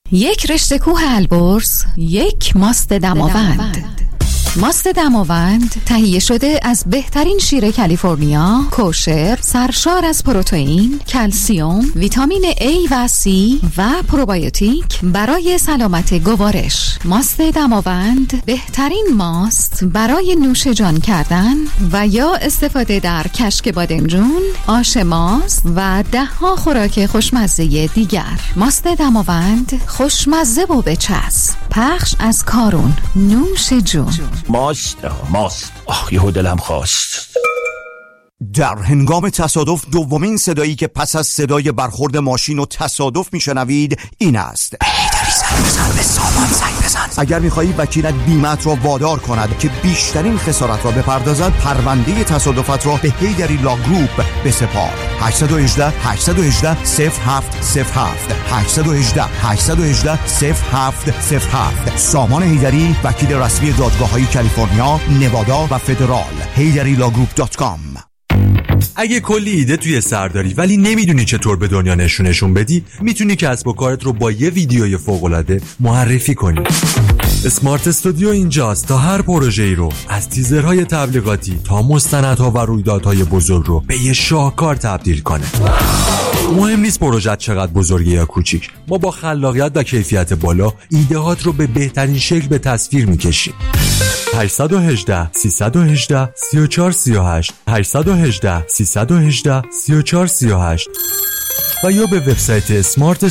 یک رشته کوه البرز، یک ماست دماوند. ماست دماوند تهیه شده از بهترین شیر کالیفرنیا، کوشر، سرشار از پروتئین، کلسیم، ویتامین A و C و پروبیوتیک برای سلامت گوارش. ماست دماوند بهترین ماست برای نوش جان کردن و یا استفاده در کشک بادمجون، آش ماست و ده‌ها خوراک خوشمزه دیگر. ماست دماوند خوشمزه و بچسب. پخش از کارون. نوش جون. ماست. یهو دلم خواست. در هنگام تصادف دومین صدایی که پس از صدای برخورد ماشین و تصادف میشنوید این است: هیدری زنگ به سامان زنگ بزن. اگر میخواهی وکیلت بیمت را وادار کند که بیشترین خسارت را بپردازد، پرونده تصادفات را به هیدری لاگروپ بسپار. 818 818 0707 818 818 0707. سامان هیدری، وکیل رسمی دادگاه‌های کالیفرنیا، نوادا و فدرال. HeyDaryLawGroup.com. اگه کلی ایده توی سر داری ولی نمیدونی چطور به دنیا نشونشون بدی، میتونی کسب و کارت رو با یه ویدیوی فوق‌العاده معرفی کنی. اسمارت استودیو اینجاست تا هر پروژه‌ای رو از تیزرهای تبلیغاتی تا مستندها و رویدادهای بزرگ رو به یه شاهکار تبدیل کنه. مهم نیست پروژت چقدر بزرگه یا کوچیک، ما با خلاقیت و کیفیت بالا ایده‌هات رو به بهترین شکل به تصویر میکشیم. 818 318 3438 818 318 3438 و یا به وبسایت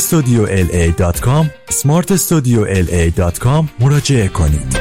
smartstudiola.com مراجعه کنید.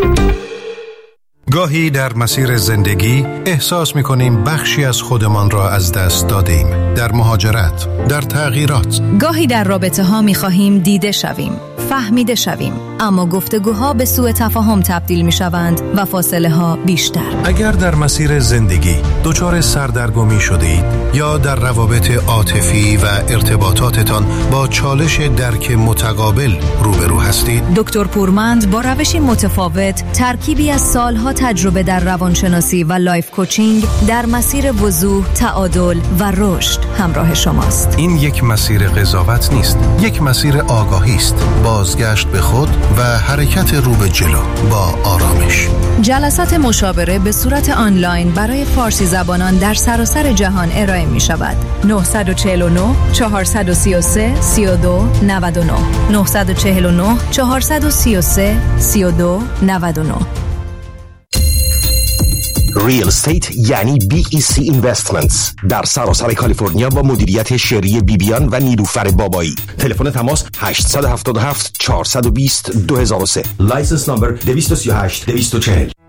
گاهی در مسیر زندگی احساس می‌کنیم بخشی از خودمان را از دست دادیم. در مهاجرت، در تغییرات. گاهی در رابطه‌ها می‌خواهیم دیده شویم، فهمیده شویم، اما گفتگوها به سوء تفاهم تبدیل می‌شوند و فاصله‌ها بیشتر. اگر در مسیر زندگی دچار سردرگمی شدید یا در روابط عاطفی و ارتباطاتتان با چالش درک متقابل روبرو هستید، دکتر پورمند با روشی متفاوت، ترکیبی از سالها تجربه در روانشناسی و لایف کوچینگ در مسیر وضوح، تعادل و رشد همراه شماست. این یک مسیر قضاوت نیست، یک مسیر آگاهی است، بازگشت به خود و حرکت رو به جلو با آرامش. جلسات مشاوره به صورت آنلاین برای فارسی زبانان در سراسر جهان ارائه می شود. 949 433 32 99 949 433 32 99. ریل استیت یعنی BEC Investments در سراسر کالیفرنیا با مدیریت شری بیبیان و نیلوفر بابایی. تلفن تماس 877 420 2003. لایسنس نمبر 238 240.